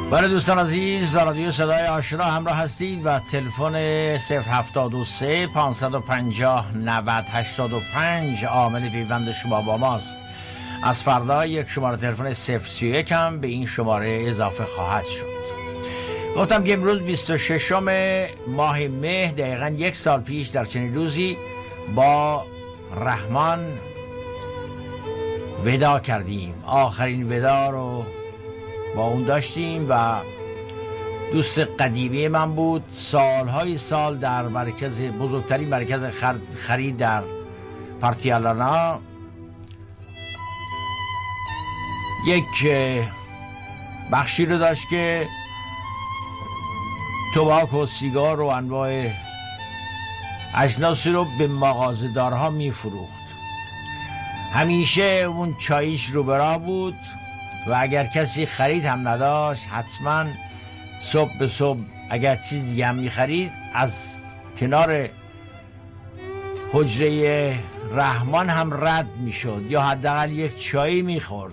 برای دوستان عزیز و رادیو صدای آشنا همراه هستید و تلفن 073 550 90 85 عامل پیوند شما با ماست. از فردا یک شماره تلفن 031 هم به این شماره اضافه خواهد شد. گفتم که امروز 26 ماه مه، دقیقا یک سال پیش در چنین روزی با رحمان ودا کردیم. آخرین ودا رو با اون داشتیم و دوست قدیمی من بود. سالهای سال در بزرگترین مرکز خرید در پارتیالانا یک بخشی رو داشت که تباک و سیگار و انواع اجناسی رو به مغازه‌دارها میفروخت. همیشه اون چایش رو براه بود و اگر کسی خرید هم نداشت حتما صبح به صبح اگر چیز دیگه هم میخرید از کنار حجره رحمان هم رد میشد یا حداقل یک چایی میخورد.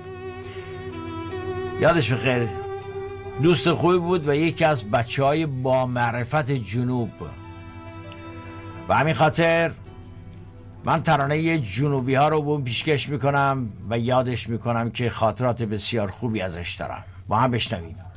یادش بخیر، دوست خوبی بود و یکی از بچه‌های با معرفت جنوب و همین خاطر من ترانه جنوبی ها رو به اون پیشکش میکنم و یادش میکنم که خاطرات بسیار خوبی ازش دارم. با هم بشنویم.